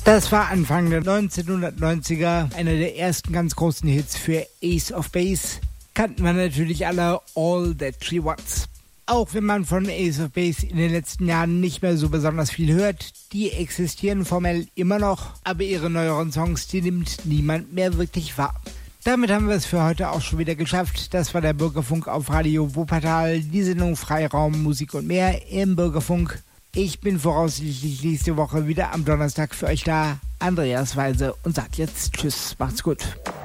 Das war Anfang der 1990er, einer der ersten ganz großen Hits für Ace of Base. Kannten wir natürlich alle, All That She Wants. Auch wenn man von Ace of Base in den letzten Jahren nicht mehr so besonders viel hört, die existieren formell immer noch, aber ihre neueren Songs, die nimmt niemand mehr wirklich wahr. Damit haben wir es für heute auch schon wieder geschafft. Das war der Bürgerfunk auf Radio Wuppertal, die Sendung Freiraum, Musik und mehr im Bürgerfunk. Ich bin voraussichtlich nächste Woche wieder am Donnerstag für euch da, Andreas Weise, und sagt jetzt Tschüss, macht's gut.